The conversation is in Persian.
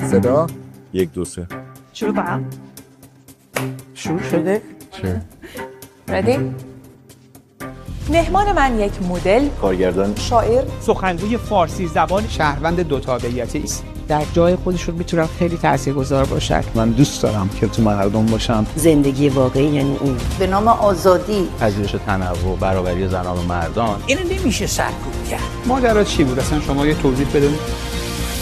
صدا 1 2 3 شروع کنم؟ شروع شده؟ چه؟ ردی؟ مهمان من یک مدل، کارگردان، شاعر، سخنگوی فارسی زبان، شهروند دو تابعیتی است. در جای خودشون میتونن خیلی تاثیرگذار باشن. من دوست دارم که تو مردم باشم. زندگی واقعی یعنی این. به نام آزادی، پذیرش تنوع، برابری زنان و مردان. اینو نمیشه سرکوب کرد. ماجرا چی بود اصلا شما یه توضیح بدید؟